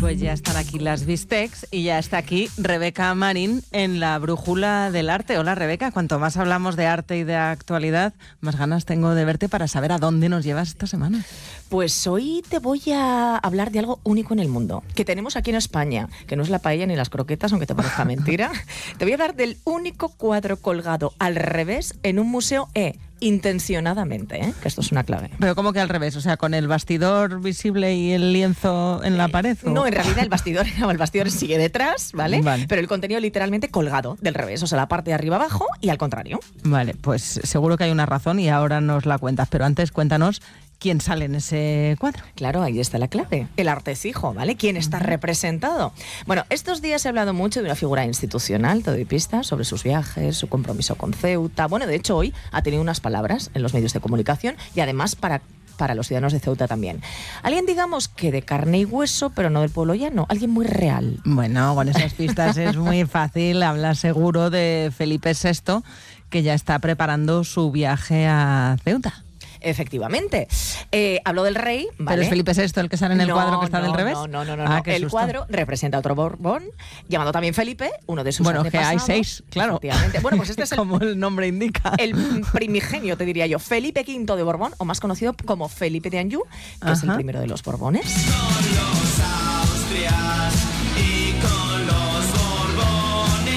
Pues ya están aquí las bistecs y ya está aquí Rebeca Marín en la Brújula del Arte. Hola Rebeca, cuanto más hablamos de arte y de actualidad, más ganas tengo de verte para saber a dónde nos llevas esta semana. Pues hoy te voy a hablar de algo único en el mundo, que tenemos aquí en España, que no es la paella ni las croquetas, aunque te parezca mentira. Te voy a hablar del único cuadro colgado al revés en un museo intencionadamente, que esto es una clave. Pero ¿cómo que al revés? O sea, ¿con el bastidor visible y el lienzo en la pared? ¿o? No, en realidad el bastidor sigue detrás, ¿vale? Pero el contenido literalmente colgado del revés, o sea, la parte de arriba abajo y al contrario. Vale, pues seguro que hay una razón y ahora nos la cuentas, pero antes cuéntanos quién sale en ese cuadro. Claro, ahí está la clave. El artesijo, ¿vale? ¿Quién está representado? Bueno, estos días he hablado mucho de una figura institucional, te doy pistas, sobre sus viajes, su compromiso con Ceuta. Bueno, de hecho, hoy ha tenido unas palabras en los medios de comunicación y además para los ciudadanos de Ceuta también. Alguien, digamos, que de carne y hueso, pero no del pueblo llano. Alguien muy real. Bueno, con esas pistas es muy fácil. Habla seguro de Felipe VI, que ya está preparando su viaje a Ceuta. Efectivamente. Habló del rey, ¿vale? ¿Pero es Felipe VI el que sale en el cuadro que está del revés? No. El cuadro representa a otro Borbón, llamado también Felipe, uno de sus antepasados. Bueno, que hay 6, claro. Bueno, pues este es como el nombre indica. El primigenio, te diría yo. Felipe V de Borbón, o más conocido como Felipe de Anjou, que es el primero de los Borbones. Con los Austrias y con los Borbones.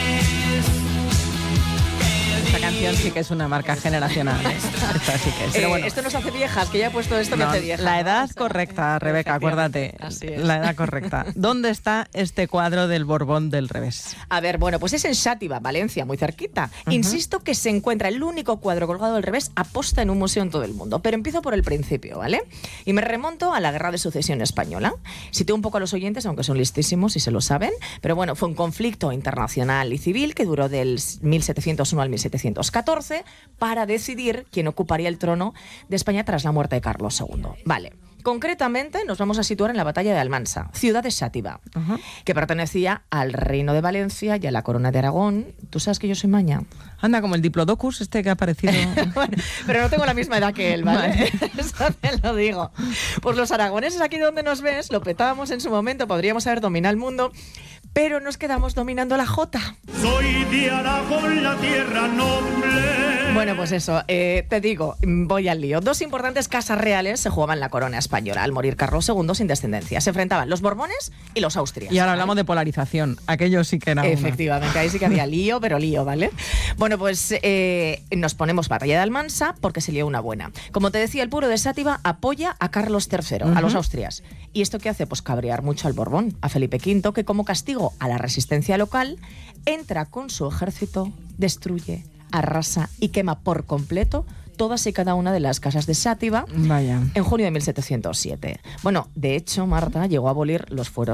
Esta canción sí que es una marca generacional. Esta sí que es. Pero bueno. Esto nos hace viejas, que ya he puesto esto, me hace vieja. La edad correcta, Rebeca, acuérdate. Así es. La edad correcta. ¿Dónde está este cuadro del Borbón del revés? A ver, bueno, pues es en Xàtiva, Valencia, muy cerquita. Insisto que se encuentra el único cuadro colgado del revés aposta en un museo en todo el mundo. Pero empiezo por el principio, ¿vale? Y me remonto a la Guerra de Sucesión Española. Sitúo un poco a los oyentes, aunque son listísimos y se lo saben. Pero bueno, fue un conflicto internacional y civil que duró del 1701 al 1714 para decidir quién ocuparía el trono de España tras la muerte de Carlos II. Vale. Concretamente nos vamos a situar en la batalla de Almansa, ciudad de Xàtiva, que pertenecía al Reino de Valencia y a la Corona de Aragón. ¿Tú sabes que yo soy maña? Anda, como el Diplodocus este que ha aparecido. Bueno, pero no tengo la misma edad que él, ¿vale? Eso te lo digo. Pues los aragoneses, aquí donde nos ves, lo petábamos en su momento, podríamos haber dominado el mundo, pero nos quedamos dominando la jota. Soy de Aragón, la tierra noble. Bueno, pues eso, te digo, voy al lío. Dos importantes casas reales se jugaban la corona española al morir Carlos II sin descendencia. Se enfrentaban los Borbones y los Austrias. Y ahora hablamos de polarización. Aquello sí que era Efectivamente, ahí sí que había lío, pero lío, ¿vale? Bueno, pues nos ponemos batalla de Almansa porque se lió una buena. Como te decía, el pueblo de Xàtiva apoya a Carlos III, a los Austrias. ¿Y esto qué hace? Pues cabrear mucho al Borbón, a Felipe V, que como castigo a la resistencia local, entra con su ejército, destruye, arrasa y quema por completo todas y cada una de las casas de Xàtiva en junio de 1707. Bueno, de hecho, Marta llegó a abolir los fueros